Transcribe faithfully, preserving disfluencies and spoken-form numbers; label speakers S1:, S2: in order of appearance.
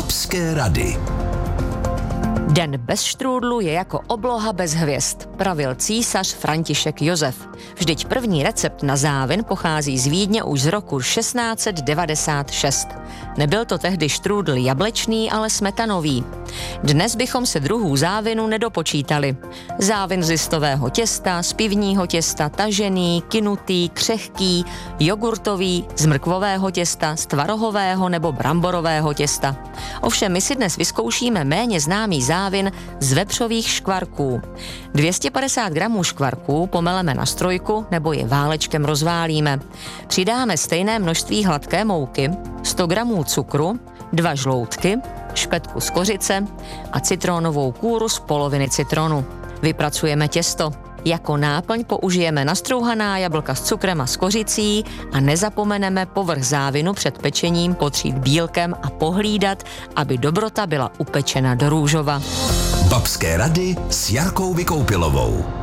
S1: Babské rady.
S2: Den bez štrůdlu je jako obloha bez hvězd, pravil císař František Josef. Vždyť první recept na závin pochází z Vídně už z roku šestnáct set devadesát šest. Nebyl to tehdy štrůdl jablečný, ale smetanový. Dnes bychom se druhů závinu nedopočítali. Závin z listového těsta, z pivního těsta, tažený, kynutý, křehký, jogurtový, z mrkvového těsta, z tvarohového nebo bramborového těsta. Ovšem my si dnes vyzkoušíme méně známý závin z vepřových škvarků. dvě stě padesát gramů škvarků pomeleme na strojku nebo je válečkem rozválíme. Přidáme stejné množství hladké mouky, sto gramů cukru, dva žloutky, špetku z kořice a citronovou kůru z poloviny citronu. Vypracujeme těsto. Jako náplň použijeme nastrouhaná jablka s cukrem a s kořicí a nezapomeneme povrch závinu před pečením potřít bílkem a pohlídat, aby dobrota byla upečena do růžova.
S1: Babské rady s Jarkou Vykoupilovou.